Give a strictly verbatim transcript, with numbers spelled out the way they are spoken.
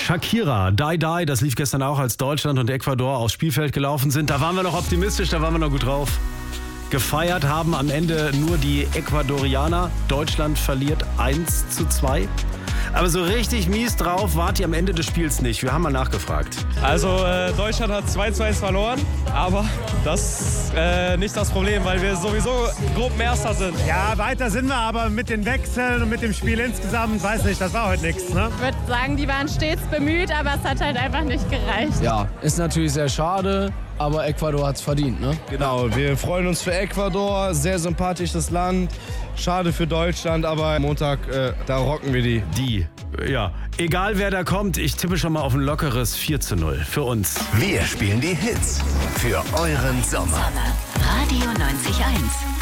Shakira, Die Die, das lief gestern auch, als Deutschland und Ecuador aufs Spielfeld gelaufen sind. Da waren wir noch optimistisch, da waren wir noch gut drauf. Gefeiert haben am Ende nur die Ecuadorianer. Deutschland verliert eins zu zwei. Aber so richtig mies drauf wart ihr am Ende des Spiels nicht. Wir haben mal nachgefragt. Also äh, Deutschland hat zwei zu eins verloren, aber das ist äh, nicht das Problem, weil wir sowieso Gruppenerster sind. Ja, weiter sind wir, aber mit den Wechseln und mit dem Spiel insgesamt, weiß nicht, das war heute nichts. Ne? Ich würde sagen, die waren stets bemüht, aber es hat halt einfach nicht gereicht. Ja, ist natürlich sehr schade, aber Ecuador hat es verdient, ne? Genau, wir freuen uns für Ecuador, sehr sympathisches Land. Schade für Deutschland, aber Montag, äh, da rocken wir die. Die, ja. Egal wer da kommt, ich tippe schon mal auf ein lockeres vier zu null für uns. Wir spielen die Hits für euren Sommer. Radio neunzig Komma eins.